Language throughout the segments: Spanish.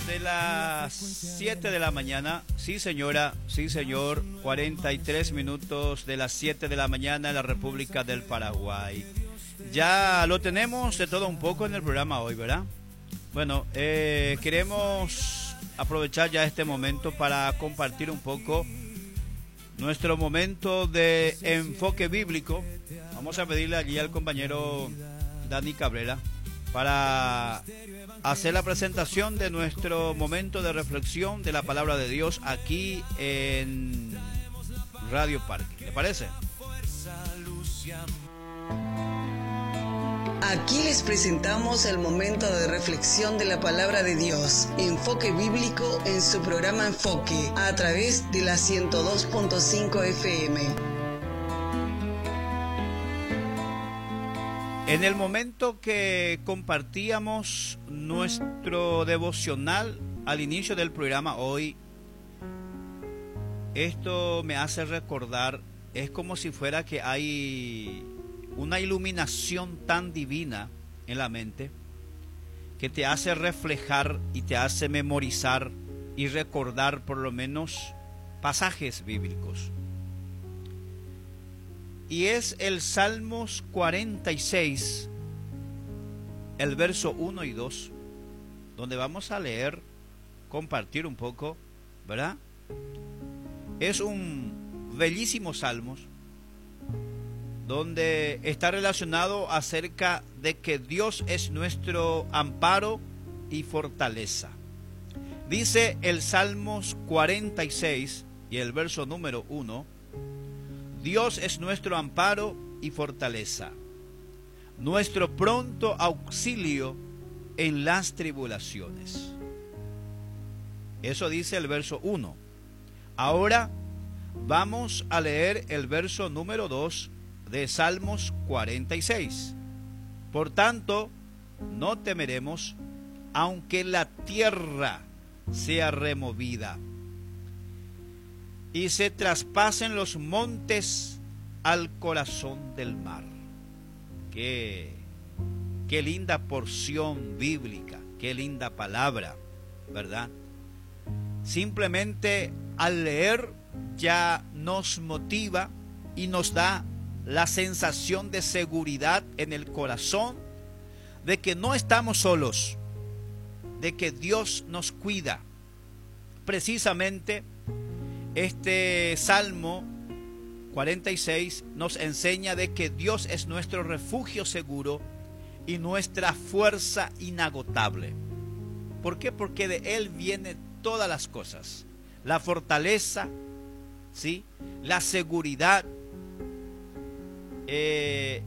de las 7 de la mañana. Sí, señora, sí, señor. 43 minutos de las 7 de la mañana en la República del Paraguay. Ya lo tenemos de todo un poco en el programa hoy, ¿verdad? Bueno, queremos aprovechar ya este momento para compartir un poco nuestro momento de enfoque bíblico. Vamos a pedirle allí al compañero Dani Cabrera para hacer la presentación de nuestro momento de reflexión de la palabra de Dios aquí en Radio Parque. ¿Le parece? Aquí les presentamos el momento de reflexión de la palabra de Dios, enfoque bíblico en su programa Enfoque, a través de la 102.5 FM. En el momento que compartíamos nuestro devocional al inicio del programa hoy, esto me hace recordar, es como si fuera que hay una iluminación tan divina en la mente que te hace reflejar y te hace memorizar y recordar por lo menos pasajes bíblicos. Y es el Salmos 46, el verso 1 y 2, donde vamos a leer, compartir un poco, ¿verdad? Es un bellísimo Salmos, donde está relacionado acerca de que Dios es nuestro amparo y fortaleza. Dice el Salmos 46 y el verso número 1, Dios es nuestro amparo y fortaleza, nuestro pronto auxilio en las tribulaciones. Eso dice el verso 1. Ahora vamos a leer el verso número 2 de Salmos 46. Por tanto, no temeremos, aunque la tierra sea removida y se traspasen los montes al corazón del mar. Qué linda porción bíblica, qué linda palabra, ¿verdad? Simplemente al leer ya nos motiva y nos da la sensación de seguridad en el corazón de que no estamos solos, de que Dios nos cuida. Precisamente este Salmo 46 nos enseña de que Dios es nuestro refugio seguro y nuestra fuerza inagotable. ¿Por qué? Porque de Él vienen todas las cosas. La fortaleza, ¿sí? La seguridad, de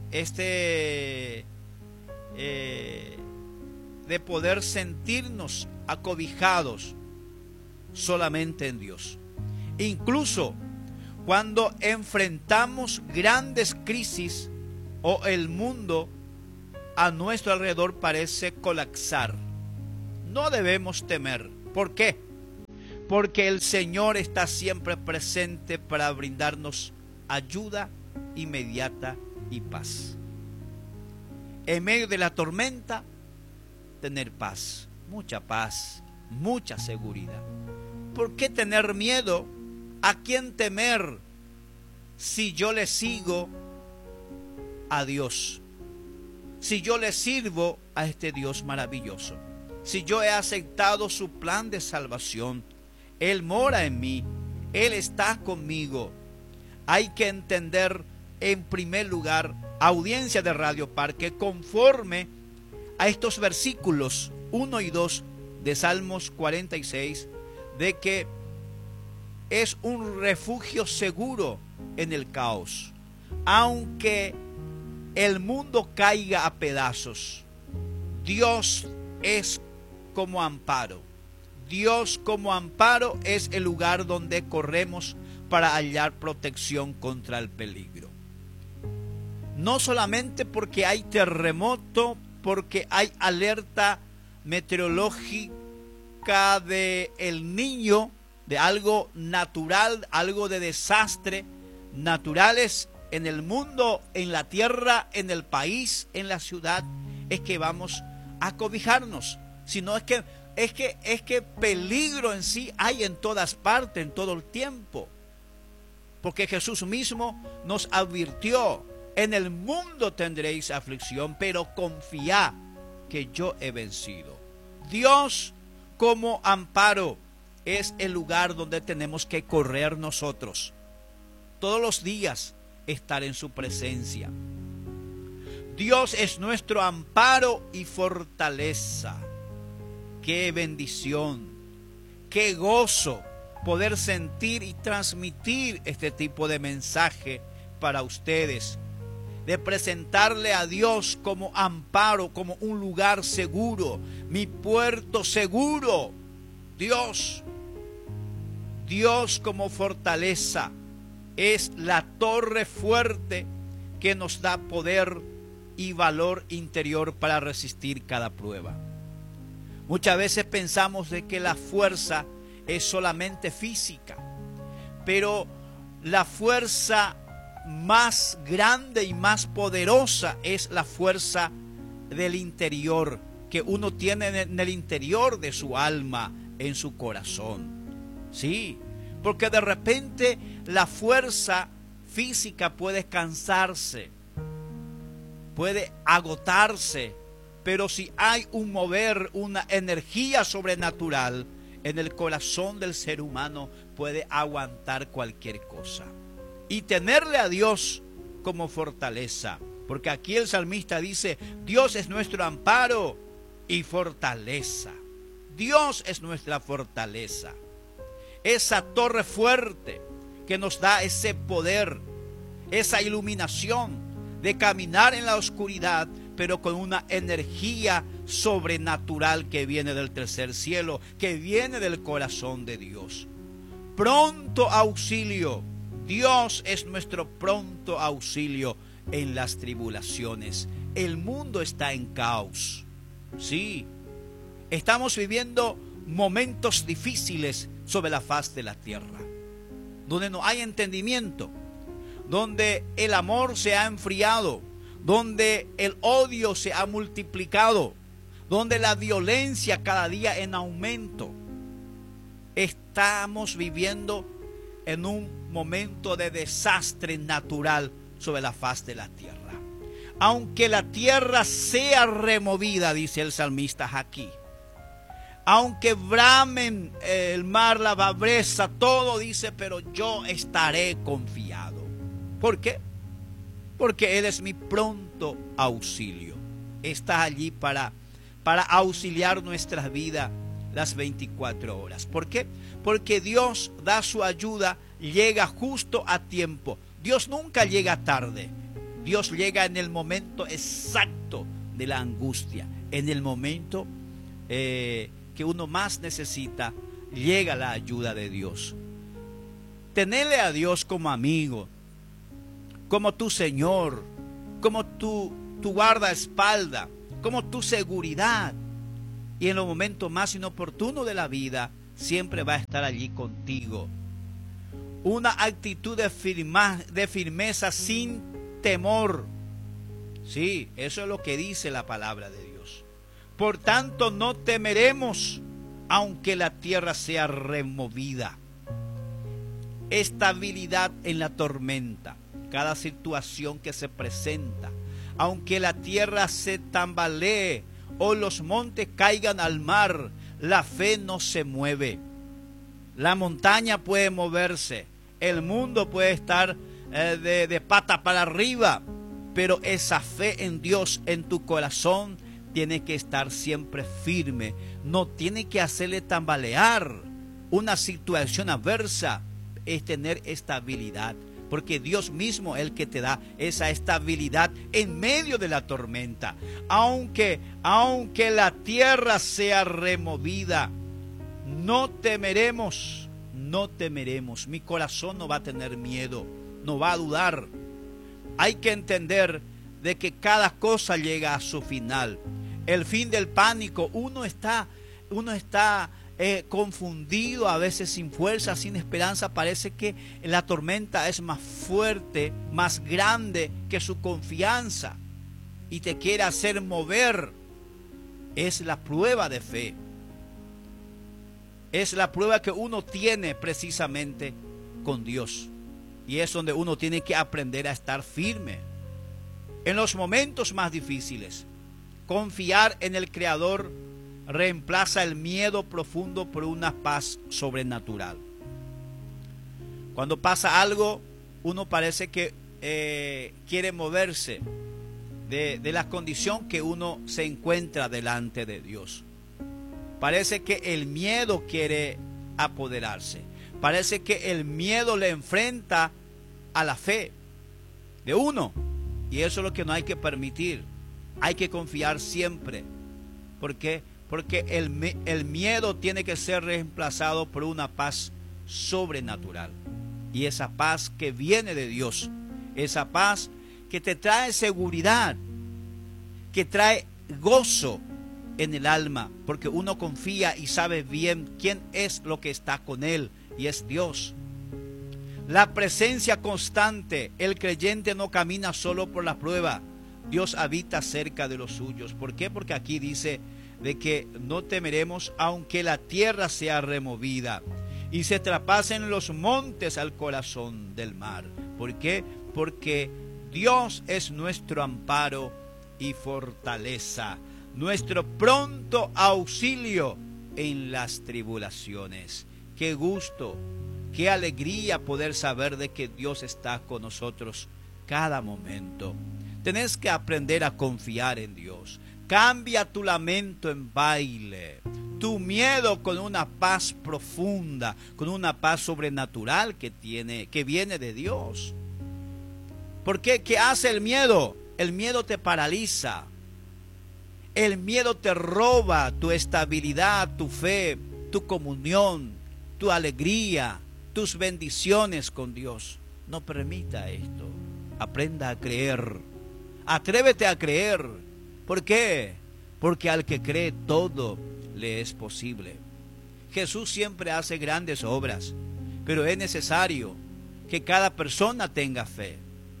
poder sentirnos acobijados solamente en Dios. Incluso cuando enfrentamos grandes crisis o el mundo a nuestro alrededor parece colapsar, no debemos temer. ¿Por qué? Porque el Señor está siempre presente para brindarnos ayuda inmediata y paz. En medio de la tormenta, tener paz, mucha seguridad. ¿Por qué tener miedo? ¿A quién temer si yo le sigo a Dios? Si yo le sirvo a este Dios maravilloso. Si yo he aceptado su plan de salvación, Él mora en mí, Él está conmigo. Hay que entender, en primer lugar, audiencia de Radio Parque, conforme a estos versículos 1 y 2 de Salmos 46, de que es un refugio seguro en el caos. Aunque el mundo caiga a pedazos, Dios es como amparo. Dios como amparo es el lugar donde corremos para hallar protección contra el peligro. No solamente porque hay terremoto, porque hay alerta meteorológica de El Niño, de algo natural, algo de desastre naturales en el mundo, en la tierra, en el país, en la ciudad, es que vamos a cobijarnos, sino es que es que peligro en sí hay en todas partes, en todo el tiempo. Porque Jesús mismo nos advirtió: en el mundo tendréis aflicción, pero confiad que yo he vencido. Dios como amparo es el lugar donde tenemos que correr nosotros. Todos los días estar en su presencia. Dios es nuestro amparo y fortaleza. Qué bendición, qué gozo poder sentir y transmitir este tipo de mensaje para ustedes, de presentarle a Dios como amparo, como un lugar seguro, mi puerto seguro. Dios como fortaleza, es la torre fuerte que nos da poder y valor interior para resistir cada prueba. Muchas veces pensamos de que la fuerza es solamente física, pero la fuerza más grande y más poderosa es la fuerza del interior, que uno tiene en el interior de su alma, en su corazón. Sí, porque de repente la fuerza física puede cansarse, puede agotarse, pero si hay un mover, una energía sobrenatural en el corazón del ser humano, puede aguantar cualquier cosa. Y tenerle a Dios como fortaleza, porque aquí el salmista dice: Dios es nuestro amparo y fortaleza. Dios es nuestra fortaleza, esa torre fuerte que nos da ese poder, esa iluminación de caminar en la oscuridad, pero con una energía sobrenatural que viene del tercer cielo, que viene del corazón de Dios. Pronto auxilio. Dios es nuestro pronto auxilio en las tribulaciones. El mundo está en caos. Sí, estamos viviendo momentos difíciles sobre la faz de la tierra, donde no hay entendimiento, donde el amor se ha enfriado, donde el odio se ha multiplicado, donde la violencia cada día en aumento. Estamos viviendo en un momento de desastre natural sobre la faz de la tierra. Aunque la tierra sea removida, dice el salmista aquí, aunque bramen el mar, la brisa, todo, dice, pero yo estaré confiado. ¿Por qué? Porque Él es mi pronto auxilio. Está allí para auxiliar nuestras vidas las 24 horas. ¿Por qué? Porque Dios da su ayuda, llega justo a tiempo. Dios nunca llega tarde. Dios llega en el momento exacto de la angustia, en el momento que uno más necesita, llega la ayuda de Dios. Tenerle a Dios como amigo, como tu Señor, como tu guardaespaldas, como tu seguridad, y en los momentos más inoportunos de la vida siempre va a estar allí contigo. Una actitud de firmeza sin temor. Sí, eso es lo que dice la palabra de Dios. Por tanto, no temeremos, aunque la tierra sea removida. Estabilidad en la tormenta, cada situación que se presenta, aunque la tierra se tambalee o los montes caigan al mar, la fe no se mueve. La montaña puede moverse, el mundo puede estar de pata para arriba, pero esa fe en Dios en tu corazón tiene que estar siempre firme, no tiene que hacerle tambalear. Una situación adversa es tener estabilidad, porque Dios mismo es el que te da esa estabilidad en medio de la tormenta. Aunque la tierra sea removida, no temeremos. Mi corazón no va a tener miedo, no va a dudar. Hay que entender de que cada cosa llega a su final. El fin del pánico, uno está confundido, a veces sin fuerza, sin esperanza. Parece que la tormenta es más fuerte, más grande que su confianza y te quiere hacer mover. Es la prueba de fe. Es la prueba que uno tiene precisamente con Dios. Y es donde uno tiene que aprender a estar firme. En los momentos más difíciles, confiar en el Creador reemplaza el miedo profundo por una paz sobrenatural. Cuando pasa algo, uno parece que quiere moverse de la condición que uno se encuentra delante de Dios. Parece que el miedo quiere apoderarse. Parece que el miedo le enfrenta a la fe de uno. Y eso es lo que no hay que permitir. Hay que confiar siempre. ¿Por qué? Porque el miedo tiene que ser reemplazado por una paz sobrenatural. Y esa paz que viene de Dios. Esa paz que te trae seguridad. Que trae gozo en el alma. Porque uno confía y sabe bien quién es lo que está con él. Y es Dios. La presencia constante. El creyente no camina solo por la prueba. Dios habita cerca de los suyos. ¿Por qué? Porque aquí dice de que no temeremos aunque la tierra sea removida y se traspasen los montes al corazón del mar. ¿Por qué? Porque Dios es nuestro amparo y fortaleza, nuestro pronto auxilio en las tribulaciones. Qué gusto, qué alegría poder saber de que Dios está con nosotros cada momento. Tenés que aprender a confiar en Dios. Cambia tu lamento en baile, tu miedo con una paz profunda, con una paz sobrenatural que viene de Dios. ¿Por qué? ¿Qué hace el miedo? El miedo te paraliza. El miedo te roba tu estabilidad, tu fe, tu comunión, tu alegría, tus bendiciones con Dios. No permita esto. Aprenda a creer. Atrévete a creer. ¿Por qué? Porque al que cree todo le es posible. Jesús siempre hace grandes obras, pero es necesario que cada persona tenga fe.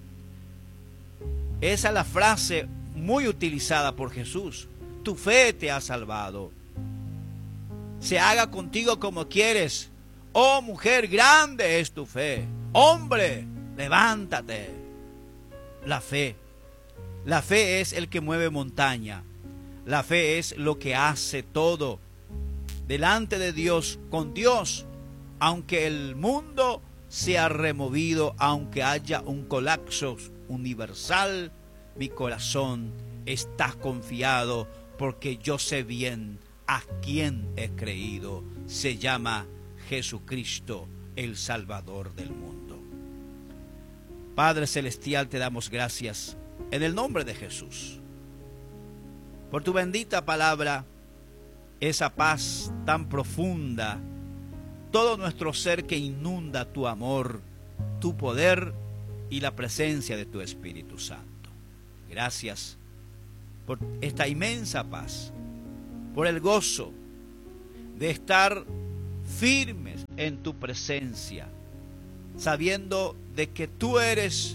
Esa es la frase muy utilizada por Jesús. Tu fe te ha salvado. Se haga contigo como quieres. Oh mujer, grande es tu fe. Hombre, levántate. La fe. La fe es el que mueve montaña. La fe es lo que hace todo delante de Dios, con Dios. Aunque el mundo sea removido, aunque haya un colapso universal, mi corazón está confiado porque yo sé bien a quién he creído. Se llama Jesucristo, el Salvador del mundo. Padre Celestial, te damos gracias en el nombre de Jesús por tu bendita palabra, esa paz tan profunda, todo nuestro ser que inunda tu amor, tu poder y la presencia de tu Espíritu Santo. Gracias por esta inmensa paz, por el gozo de estar firmes en tu presencia, sabiendo de que tú eres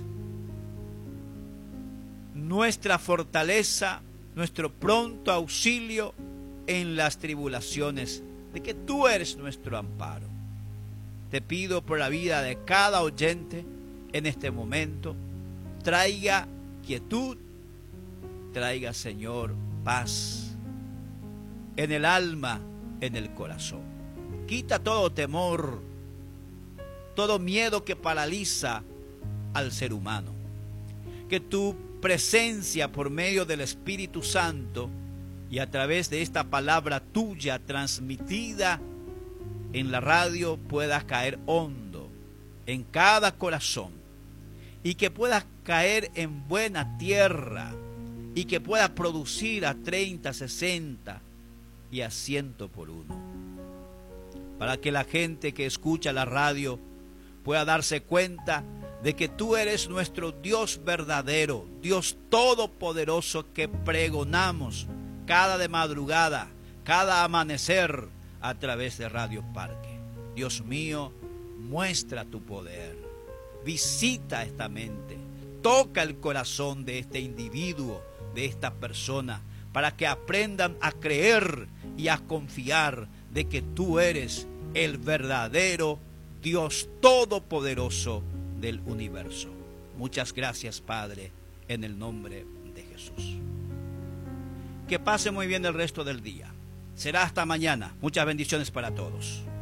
nuestra fortaleza, nuestro pronto auxilio en las tribulaciones, de que tú eres nuestro amparo. Te pido por la vida de cada oyente en este momento, traiga quietud, traiga, Señor, paz en el alma, en el corazón. Quita todo temor, todo miedo que paraliza al ser humano. Que tu presencia por medio del Espíritu Santo y a través de esta palabra tuya transmitida en la radio pueda caer hondo en cada corazón y que pueda caer en buena tierra y que pueda producir a 30, 60 y a 100 por uno, para que la gente que escucha la radio pueda darse cuenta de que tú eres nuestro Dios verdadero, Dios todopoderoso que pregonamos cada de madrugada, cada amanecer a través de Radio Parque. Dios mío, muestra tu poder, visita esta mente, toca el corazón de este individuo, de esta persona, para que aprendan a creer y a confiar de que tú eres el verdadero Dios todopoderoso del universo. Muchas gracias, Padre, en el nombre de Jesús. Que pase muy bien el resto del día. Será hasta mañana. Muchas bendiciones para todos.